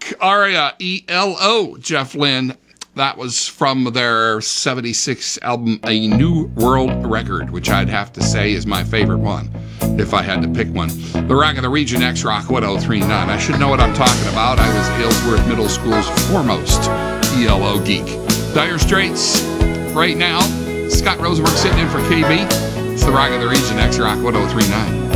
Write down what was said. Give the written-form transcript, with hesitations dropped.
Aria, ELO, Jeff Lynne. That was from their 76 album, A New World Record, which I'd have to say is my favorite one, if I had to pick one. The Rock of the Region, X-Rock 1039. I should know what I'm talking about. I was Aylesworth Middle School's foremost ELO geek. Dire Straits, right now. Scott Rosenberg sitting in for KB. It's the Rock of the Region, X-Rock 1039.